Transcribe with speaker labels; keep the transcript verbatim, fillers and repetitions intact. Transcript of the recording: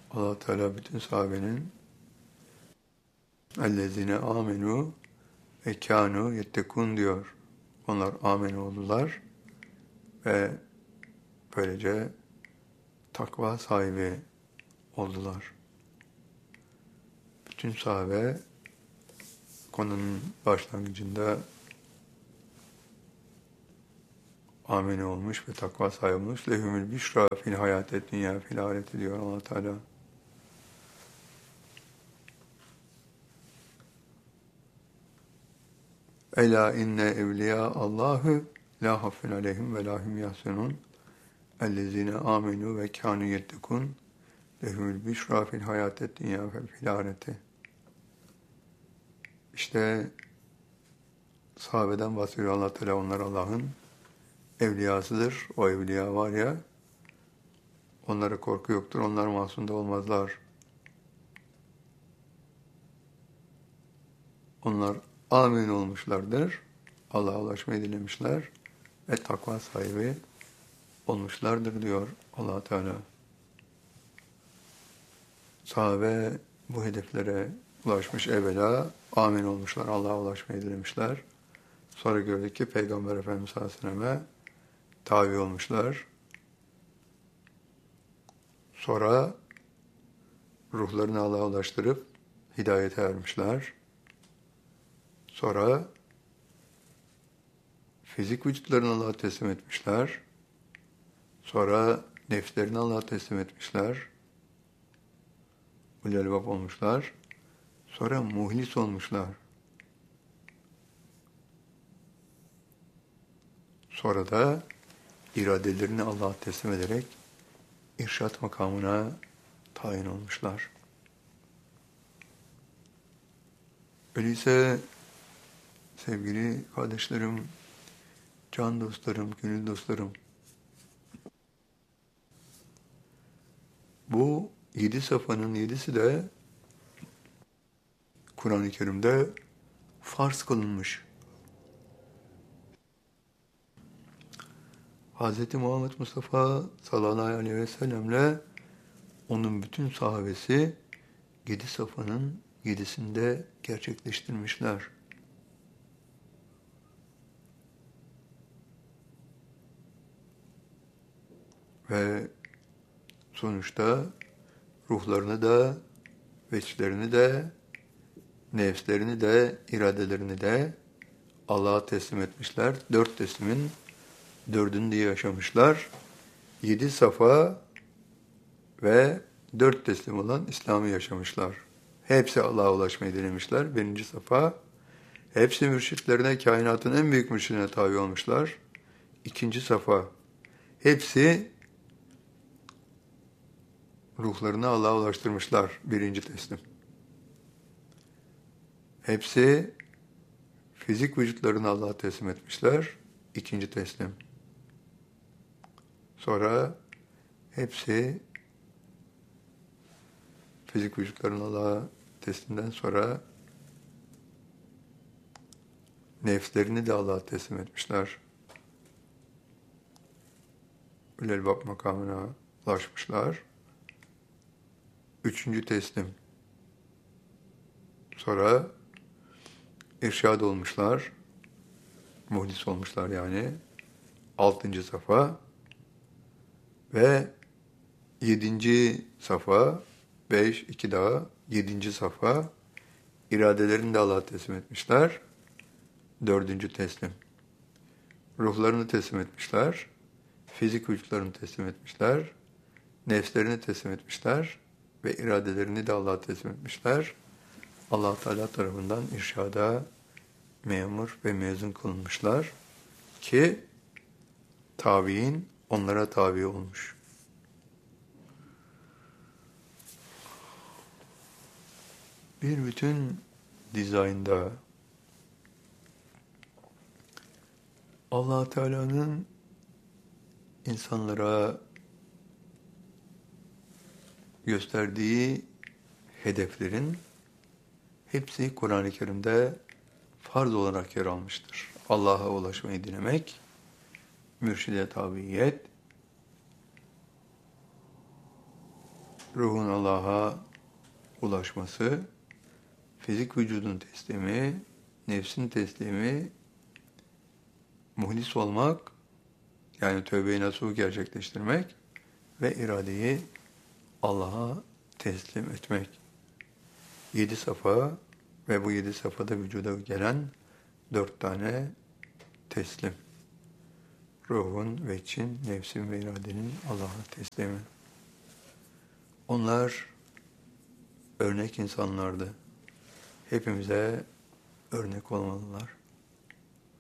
Speaker 1: Allah Teala bütün sahabenin ellezine amenu ve kânû yettekûn diyor. Onlar amen oldular ve böylece takva sahibi oldular. Bütün sahabe konunun başlangıcında amin olmuş ve takva sahibi olmuş. Lehumül bişra fil hayatet dünya fil ahireti diyor Allah Teala. Ela inne evliya Allahu la hafun aleyhim ve la hum yahzunun. Ellezine amenu ve kanu yettekun. Lehumül bişra fil hayatet dünya fil ahireti. İşte sahabeden bahsediyor Allah Teala, onlar Allah'ın evliyasıdır. O evliya var ya, onlara korku yoktur, onlar masum da olmazlar. Onlar amin olmuşlardır, Allah'a ulaşmayı dilemişler ve takva sahibi olmuşlardır diyor Allah Teala. Sahabe bu hedeflere ulaşmış, evvela amin olmuşlar, Allah'a ulaşmayı dilemişler. Sonra gördük ki Peygamber Efendimiz sallallahu aleyhi ve sellem'e tabi olmuşlar. Sonra ruhlarını Allah'a ulaştırıp hidayete ermişler. Sonra fizik vücutlarını Allah'a teslim etmişler. Sonra nefslerini Allah'a teslim etmişler. Ulul albab olmuşlar. Sonra muhlis olmuşlar. Sonra da iradelerini Allah'a teslim ederek irşat makamına tayin olmuşlar. Öyleyse sevgili kardeşlerim, can dostlarım, gönül dostlarım, bu yedi safhanın yedisi de Kur'an-ı Kerim'de farz kılınmış. Hz. Muhammed Mustafa sallallahu aleyhi ve sellemle onun bütün sahabesi yedi safhanın yedisinde gerçekleştirmişler. Ve sonuçta ruhlarını da, veçlerini de, nefslerini de, iradelerini de Allah'a teslim etmişler. Dört teslimin dördünü de yaşamışlar. Yedi safa ve dört teslim olan İslam'ı yaşamışlar. Hepsi Allah'a ulaşmayı dilemişler. Birinci safa. Hepsi mürşitlerine, kainatın en büyük mürşidine tabi olmuşlar. İkinci safa. Hepsi ruhlarını Allah'a ulaştırmışlar. Birinci teslim. Hepsi fizik vücutlarını Allah'a teslim etmişler. İkinci teslim. Sonra hepsi fizik vücutlarını Allah'a teslimden sonra nefslerini de Allah'a teslim etmişler. Ulul albab makamına ulaşmışlar. Üçüncü teslim. Sonra irşad olmuşlar. Muhlis olmuşlar yani. Altıncı safa. Ve yedinci safa. Beş, iki daha. Yedinci safa. İradelerini de Allah'a teslim etmişler. Dördüncü teslim. Ruhlarını teslim etmişler. Fizik vücutlarını teslim etmişler. Nefslerini teslim etmişler. Ve iradelerini de Allah'a teslim etmişler. Allah Teala tarafından irşada memur ve mezun kılınmışlar ki tabiin onlara tabi olmuş. Bir bütün dizaynda Allah Teala'nın insanlara gösterdiği hedeflerin hepsi Kur'an-ı Kerim'de farz olarak yer almıştır. Allah'a ulaşmayı dilemek, mürşide tabiyet ruhun Allah'a ulaşması, fizik vücudun teslimi, nefsin teslimi, muhlis olmak, yani tövbe-i nasuh gerçekleştirmek ve iradeyi Allah'a teslim etmek. Yedi safa ve bu yedi safhada vücuda gelen dört tane teslim. Ruhun ve için, nefsin ve iradenin Allah'a teslimi. Onlar örnek insanlardı. Hepimize örnek olmalılar.